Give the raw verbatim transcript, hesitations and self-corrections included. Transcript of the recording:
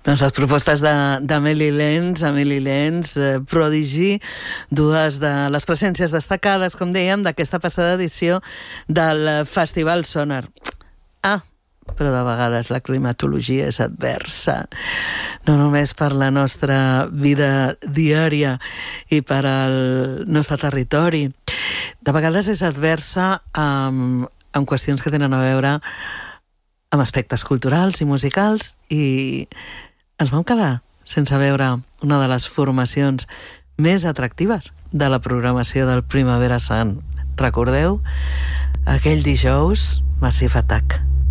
Doncs les propostes d'Amélie Lenz, Amélie Lenz, eh, Prodigy, dues de les presències destacades, com dèiem, d'aquesta passada edició del Festival Sonar. Ah, però de vegades la climatologia és adversa, no només per la nostra vida diària i per al nostre territori. De vegades és adversa amb, amb qüestions que tenen a veure amb aspectes culturals i musicals, i ens vam quedar sense veure una de les formacions més atractives de la programació del Primavera Sound. Recordeu? Aquell dijous, Massive Attack.